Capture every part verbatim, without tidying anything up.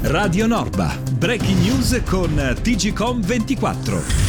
Radio Norba, breaking news con T G Com ventiquattro.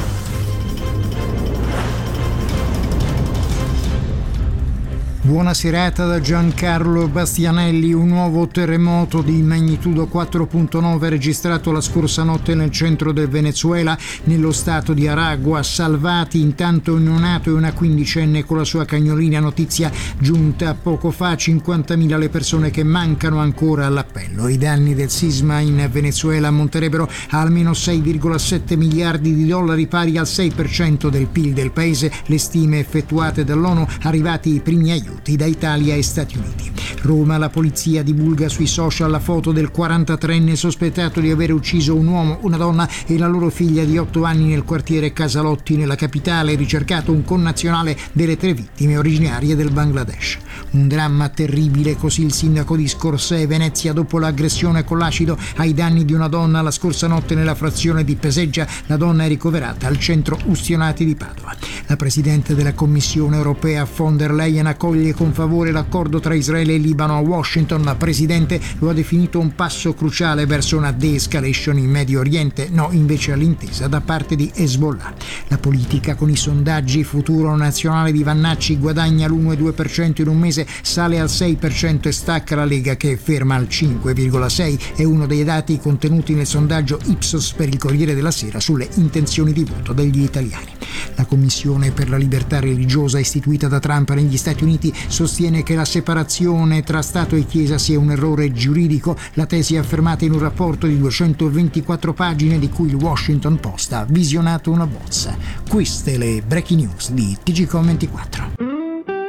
Buona serata da Giancarlo Bastianelli. Un nuovo terremoto di magnitudo quattro virgola nove registrato la scorsa notte nel centro del Venezuela, nello stato di Aragua. Salvati intanto un neonato e una quindicenne con la sua cagnolina, notizia giunta poco fa. cinquantamila le persone che mancano ancora all'appello. I danni del sisma in Venezuela ammonterebbero a almeno sei virgola sette miliardi di dollari, pari al sei per cento del P I L del paese, le stime effettuate dall'ONU, arrivati i primi aiuti da Italia e Stati Uniti. Roma, la polizia divulga sui social la foto del quarantatreenne sospettato di aver ucciso un uomo, una donna e la loro figlia di otto anni nel quartiere Casalotti nella capitale, ricercato un connazionale delle tre vittime originarie del Bangladesh. Un dramma terribile, così il sindaco di Scorsese, Venezia, dopo l'aggressione con l'acido ai danni di una donna la scorsa notte nella frazione di Peseggia. La donna è ricoverata al centro Ustionati di Padova. La presidente della Commissione europea von der Leyen accoglie con favore l'accordo tra Israele e Libano a Washington. La presidente lo ha definito un passo cruciale verso una de-escalation in Medio Oriente, no invece all'intesa da parte di Hezbollah. La politica con i sondaggi. Futuro nazionale di Vannacci guadagna l'uno virgola due per cento in un mese, sale al sei per cento e stacca la Lega che è ferma al cinque virgola sei per cento. È uno dei dati contenuti nel sondaggio Ipsos per il Corriere della Sera sulle intenzioni di voto degli italiani. La Commissione per la libertà religiosa istituita da Trump negli Stati Uniti sostiene che la separazione tra Stato e Chiesa sia un errore giuridico. La tesi è affermata in un rapporto di duecentoventiquattro pagine di cui il Washington Post ha visionato una bozza. Queste le breaking news di T G Com ventiquattro.